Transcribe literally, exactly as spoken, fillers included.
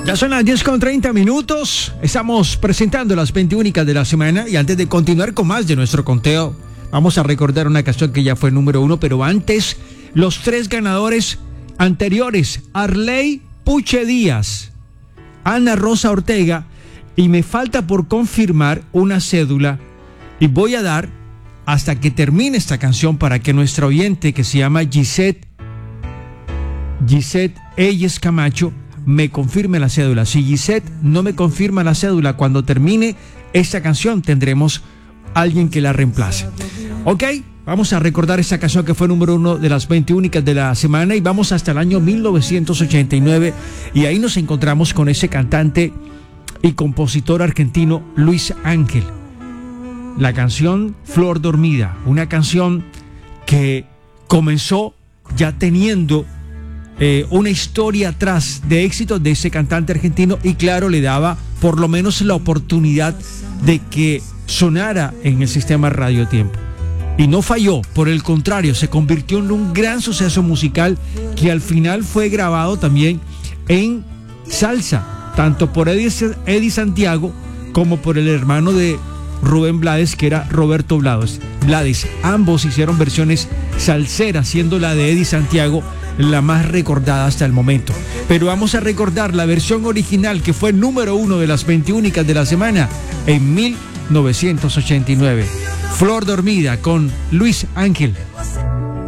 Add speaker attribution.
Speaker 1: Ya son las diez con treinta minutos. Estamos presentando las veinte únicas de la semana. Y antes de continuar con más de nuestro conteo, vamos a recordar una canción que ya fue número uno. Pero antes, los tres ganadores anteriores: Arley Puche Díaz, Ana Rosa Ortega. Y me falta por confirmar una cédula. Y voy a dar hasta que termine esta canción para que nuestra oyente, que se llama Gisette, Gisette Eyes Camacho, me confirme la cédula. Si Gisette no me confirma la cédula cuando termine esta canción, tendremos alguien que la reemplace. Ok, vamos a recordar esta canción que fue número uno de las veinte únicas de la semana y vamos hasta el año mil novecientos ochenta y nueve y ahí nos encontramos con ese cantante y compositor argentino Luis Ángel. La canción Flor Dormida, una canción que comenzó ya teniendo Eh, una historia atrás de éxitos de ese cantante argentino y claro, le daba por lo menos la oportunidad de que sonara en el sistema Radio Tiempo. Y no falló, por el contrario, se convirtió en un gran suceso musical que al final fue grabado también en salsa, tanto por Eddie, Eddie Santiago como por el hermano de Rubén Blades, que era Roberto Blades. Blades. Ambos hicieron versiones salseras, siendo la de Eddie Santiago la más recordada hasta el momento. Pero vamos a recordar la versión original que fue número uno de las veinte únicas de la semana en mil novecientos ochenta y nueve. Flor Dormida con Luis Ángel.